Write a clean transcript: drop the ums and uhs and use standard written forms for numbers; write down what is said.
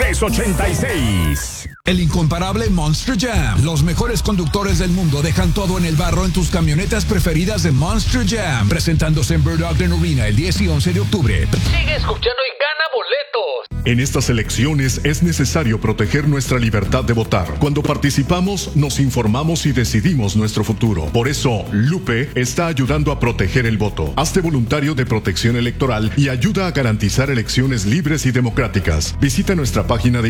386. El incomparable Monster Jam. Los mejores conductores del mundo dejan todo en el barro en tus camionetas preferidas de Monster Jam. Presentándose en Bird Ogden Arena el 10 y 11 de octubre. Sigue escuchando y gana boletos. En estas elecciones es necesario proteger nuestra libertad de votar. Cuando participamos, nos informamos y decidimos nuestro futuro. Por eso, Lupe está ayudando a proteger el voto. Hazte voluntario de protección electoral y ayuda a garantizar elecciones libres y democráticas. Visita nuestra página de